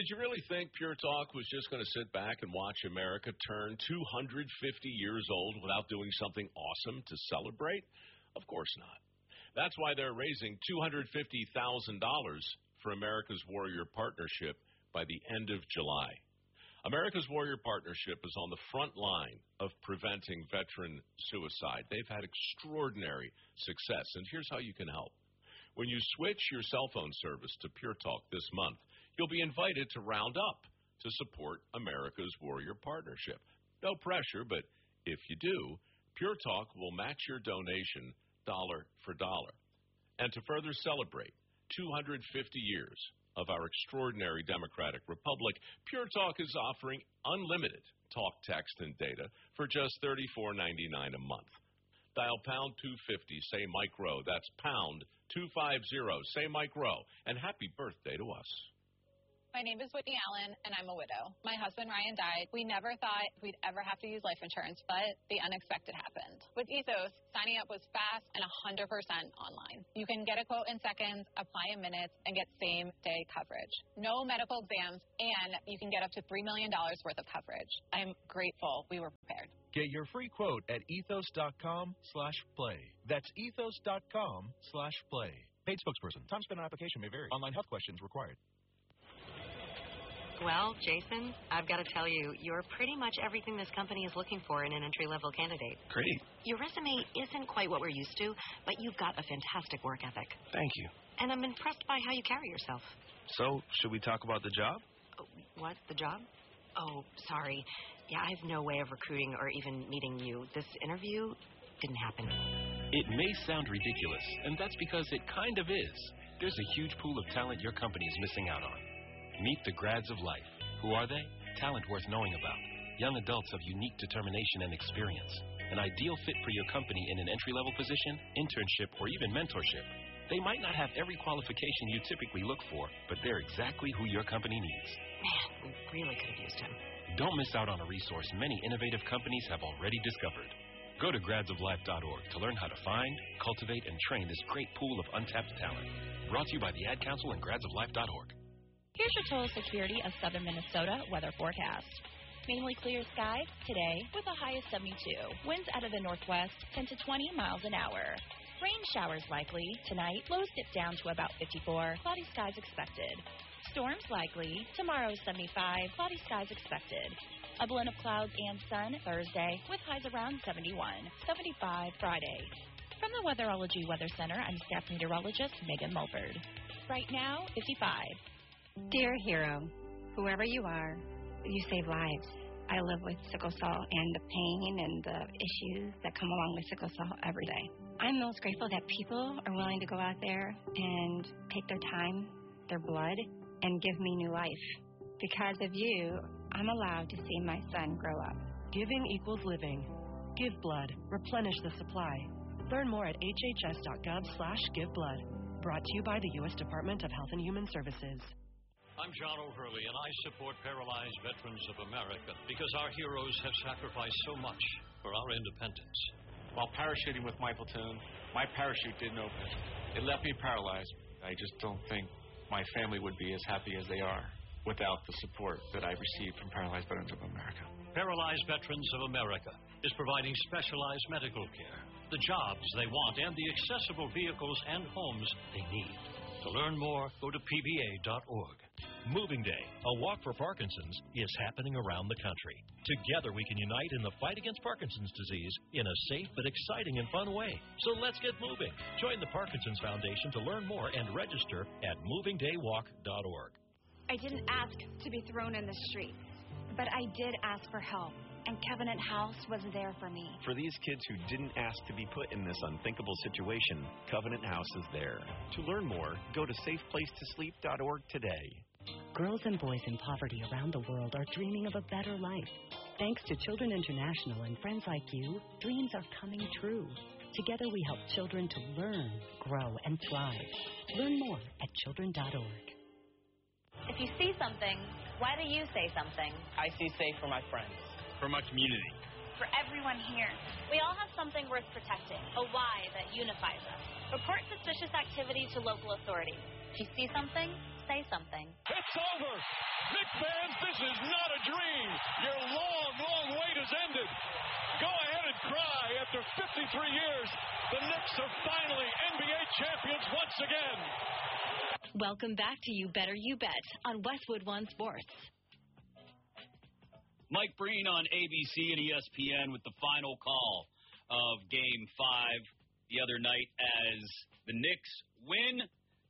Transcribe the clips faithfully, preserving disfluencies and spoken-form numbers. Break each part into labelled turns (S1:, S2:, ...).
S1: Did you really think Pure Talk was just going to sit back and watch America turn two hundred fifty years old without doing something awesome to celebrate? Of course not. That's why they're raising two hundred fifty thousand dollars for America's Warrior Partnership by the end of July. America's Warrior Partnership is on the front line of preventing veteran suicide. They've had extraordinary success, and here's how you can help. When you switch your cell phone service to Pure Talk this month, you'll be invited to round up to support America's Warrior Partnership. No pressure, but if you do, Pure Talk will match your donation dollar for dollar. And to further celebrate two hundred fifty years of our extraordinary democratic republic, Pure Talk is offering unlimited talk, text, and data for just thirty-four ninety-nine a month. Dial pound two fifty, say Mike Rowe. That's pound two fifty, say Mike Rowe. And happy birthday to us.
S2: My name is Whitney Allen, and I'm a widow. My husband, Ryan, died. We never thought we'd ever have to use life insurance, but the unexpected happened. With Ethos, signing up was fast and one hundred percent online. You can get a quote in seconds, apply in minutes, and get same-day coverage. No medical exams, and you can get up to three million dollars worth of coverage. I'm grateful we were prepared.
S3: Get your free quote at ethos.com slash play. That's ethos.com slash play. Paid spokesperson. Time spent on application may vary. Online health questions required.
S4: Well, Jason, I've got to tell you, you're pretty much everything this company is looking for in an entry-level candidate.
S5: Great.
S4: Your resume isn't quite what we're used to, but you've got a fantastic work ethic.
S5: Thank you.
S4: And I'm impressed by how you carry yourself.
S5: So, should we talk about the job?
S4: Oh, what? The job? Oh, sorry. Yeah, I have no way of recruiting or even meeting you. This interview didn't happen.
S6: It may sound ridiculous, and that's because it kind of is. There's a huge pool of talent your company is missing out on. Meet the grads of life. Who are they? Talent worth knowing about. Young adults of unique determination and experience. An ideal fit for your company in an entry-level position, internship, or even mentorship. They might not have every qualification you typically look for, but they're exactly who your company needs.
S4: Man, we really could have used him.
S6: Don't miss out on a resource many innovative companies have already discovered. Go to grads of life dot org to learn how to find, cultivate, and train this great pool of untapped talent. Brought to you by the Ad Council and grads of life dot org.
S7: Here's your Total Security of Southern Minnesota weather forecast. Mainly clear skies today with a high of seventy-two. Winds out of the northwest ten to twenty miles an hour. Rain showers likely tonight. Lows dip down to about fifty-four. Cloudy skies expected. Storms likely. Tomorrow seventy-five. Cloudy skies expected. A blend of clouds and sun Thursday with highs around seventy-one. seventy-five Friday. From the Weatherology Weather Center, I'm staff meteorologist Megan Mulford. Right now, fifty-five.
S8: Dear hero, whoever you are, you save lives. I live with sickle cell and the pain and the issues that come along with sickle cell every day. I'm most grateful that people are willing to go out there and take their time, their blood, and give me new life. Because of you, I'm allowed to see my son grow up.
S9: Giving equals living. Give blood. Replenish the supply. Learn more at hhs.gov slash give blood. Brought to you by the U S Department of Health and Human Services.
S10: I'm John O'Hurley, and I support Paralyzed Veterans of America because our heroes have sacrificed so much for our independence.
S11: While parachuting with my platoon, my parachute didn't open. It left me paralyzed. I just don't think my family would be as happy as they are without the support that I received from Paralyzed Veterans of America.
S10: Paralyzed Veterans of America is providing specialized medical care, the jobs they want, and the accessible vehicles and homes they need. To learn more, go to P V A dot org.
S12: Moving Day, a walk for Parkinson's, is happening around the country. Together we can unite in the fight against Parkinson's disease in a safe but exciting and fun way. So let's get moving. Join the Parkinson's Foundation to learn more and register at moving day walk dot org.
S13: I didn't ask to be thrown in the streets, but I did ask for help, and Covenant House was there for me.
S14: For these kids who didn't ask to be put in this unthinkable situation, Covenant House is there. To learn more, go to safe place to sleep dot org today.
S15: Girls and boys in poverty around the world are dreaming of a better life. Thanks to Children International and friends like you, dreams are coming true. Together we help children to learn, grow, and thrive. Learn more at children dot org.
S16: If you see something, why do you say something?
S17: I see safe for my friends.
S18: For my community.
S16: For everyone here. We all have something worth protecting, a why that unifies us. Report suspicious activity to local authorities. If you see something, say something.
S19: It's over!
S17: cry after fifty-three years. The Knicks are finally N B A champions once again.
S18: Welcome back to You Better You Bet on Westwood One Sports.
S19: Mike Breen on A B C and E S P N with the final call of Game five the other night as the Knicks win.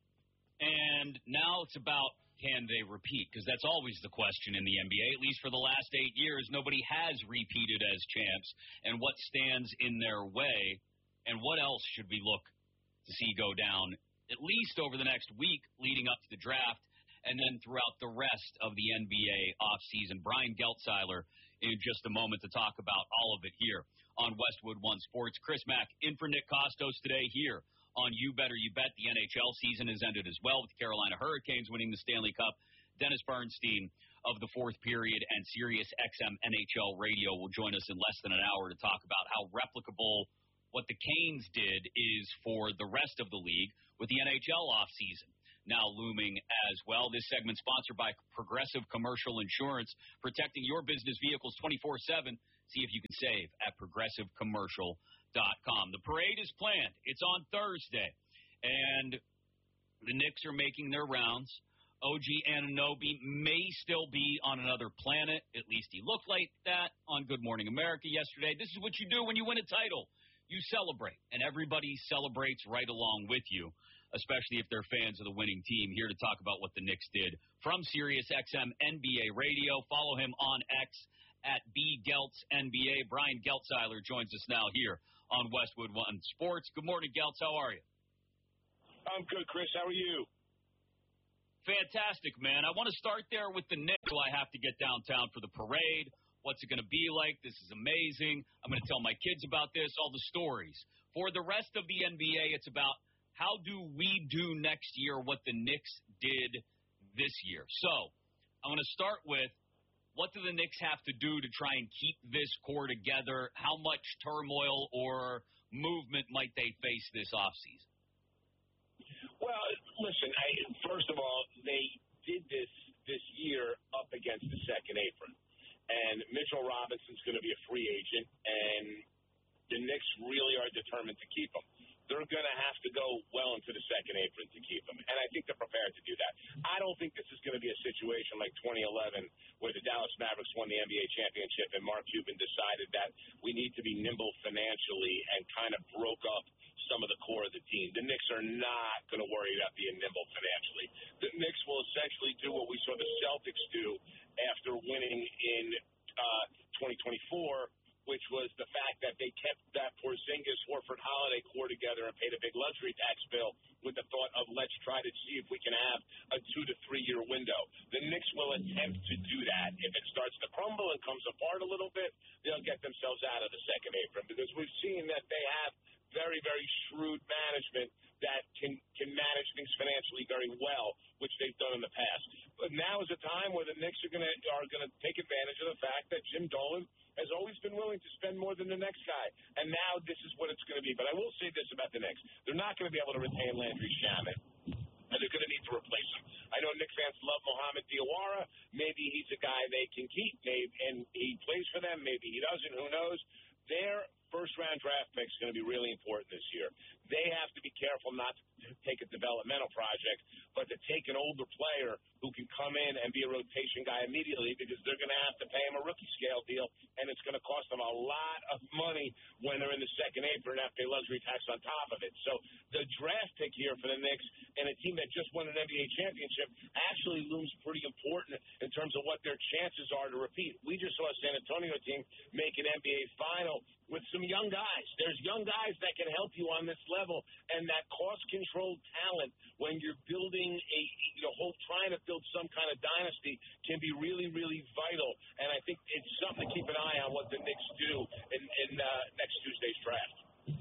S19: And now it's about, can they repeat? Because that's always the question in the N B A. At least for the last eight years, nobody has repeated as champs. And what stands in their way? And what else should we look to see go down, at least over the next week leading up to the draft, and then throughout the rest of the N B A offseason? Brian Geltzeiler in just a moment to talk about all of it here on Westwood One Sports. Chris Mack in for Nick Kostos today here on You Better You Bet. The N H L season has ended as well with the Carolina Hurricanes winning the Stanley Cup. Dennis Bernstein of the Fourth Period and Sirius X M N H L Radio will join us in less than an hour to talk about how replicable what the Canes did is for the rest of the league with the N H L offseason now looming as well. This segment sponsored by Progressive Commercial Insurance, protecting your business vehicles twenty-four seven. See if you can save at progressive commercial dot com. The parade is planned. It's on Thursday, and the Knicks are making their rounds. O G Anunoby may still be on another planet. At least he looked like that on Good Morning America yesterday. This is what you do when you win a title. You celebrate, and everybody celebrates right along with you, especially if they're fans of the winning team. Here to talk about what the Knicks did from Sirius X M N B A Radio. Follow him on X at B Geltz N B A. Brian Geltzeiler joins us now here on Westwood One Sports. Good morning, Geltz. How are you?
S20: I'm good, Chris. How are you?
S19: Fantastic, man. I want to start there with the Knicks. I have to get downtown for the parade. What's it going to be like? This is amazing. I'm going to tell my kids about this, all the stories. For the rest of the N B A, it's about how do we do next year what the Knicks did this year. So I'm going to start with, what do the Knicks have to do to try and keep this core together? How much turmoil or movement might they face this offseason?
S20: Well, listen, I, first of all, they did this this year up against the second apron. And Mitchell Robinson's going to be a free agent, and the Knicks really are determined to keep him. They're going to have to go well into the second apron to keep him, and I think they're prepared to do that. I don't think this is going to be a situation like twenty eleven where the Dallas Mavericks won the N B A championship and Mark Cuban decided that we need to be nimble financially and kind of broke up some of the core of the team. The Knicks are not going to worry about being nimble financially. The Knicks will essentially do what we saw the Celtics do after winning in uh, twenty twenty-four, which was the fact that they kept that Porzingis, Horford, Holiday core together and paid a big luxury tax bill with the thought of let's try to see if we can have a two to three year window. The Knicks will attempt to do that. If it starts to crumble and comes apart a little bit, they'll get themselves out of the second apron because we've seen that they have very, very shrewd management that can can manage things financially very well, which they've done in the past. But now is a time where the Knicks are going to are going to take advantage of the fact that Jim Dolan has always been willing to spend more than the next guy, and now this is what it's going to be. But I will say this about the Knicks: they're not going to be able to retain Landry Shamet, and they're going to need to replace him. I know Knicks fans love Mohamed Diawara. Maybe he's a guy they can keep, maybe, and he plays for them. Maybe he doesn't. Who knows? Their first-round draft pick is going to be really important this year. They have to be careful not to take a developmental project, but to take an older player who can come in and be a rotation guy immediately because they're going to have to pay him a rookie scale deal, and it's going to cost them a lot of money when they're in the second apron and have to pay luxury tax on top of it. So the draft pick here for the Knicks and a team that just won an N B A championship actually looms pretty important in terms of what their chances are to repeat. We just saw a San Antonio team make an N B A final with some young guys. There's young guys that can help you on this level, and that cost-controlled talent when you're building a, you know, whole trying to build some kind of dynasty can be really, really vital. And I think it's something to keep an eye on what the Knicks do in, in uh, next Tuesday's draft.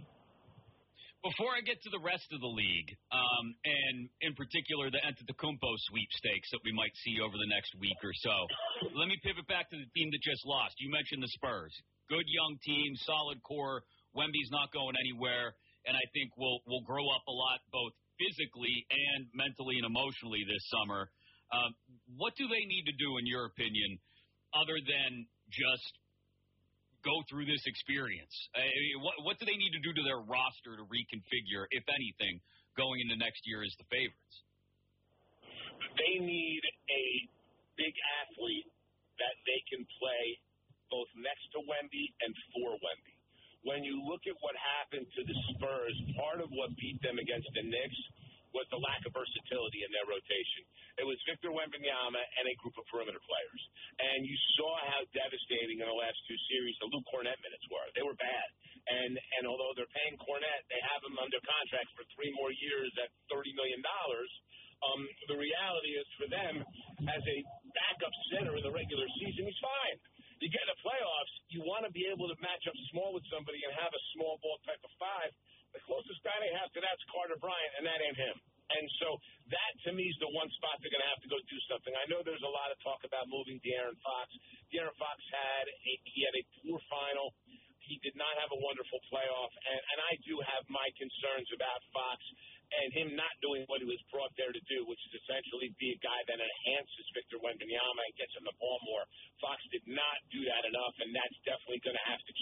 S19: Before I get to the rest of the league, um, and in particular the Antetokounmpo sweepstakes that we might see over the next week or so, let me pivot back to the team that just lost. You mentioned the Spurs. Good young team, solid core. Wemby's not going anywhere, and I think we'll we'll grow up a lot both physically and mentally and emotionally this summer. Um, what do they need to do, in your opinion, other than just go through this experience? I mean, what, what do they need to do to their roster to reconfigure, if anything, going into next year as the favorites?
S20: They need a big athlete that they can play both next to Wemby and for Wemby. When you look at what happened to the Spurs, part of what beat them against the Knicks was the lack of versatility in their rotation. It was Victor Wembanyama and a group of perimeter players. And you saw how devastating in the last two series the Luke Cornett minutes were. They were bad. And and although they're paying Cornett, they have him under contract for three more years at thirty million dollars. Um, the reality is for them, as a backup center in the regular season, he's fine. You get in the playoffs, you want to be able to match up small with somebody and have a small ball type of five. The closest guy they have to that's Carter Bryant, and that ain't him. And so that, to me, is the one spot they're going to have to go do something. I know there's a lot of talk about moving De'Aaron Fox. De'Aaron Fox had a, he had a poor final. He did not have a wonderful playoff, and, and I do have my concerns about Fox and him not doing what he was brought there to do, which is essentially be a guy that enhances Victor Wembanyama and gets him the ball more. Fox did not do that enough, and that's definitely going to have to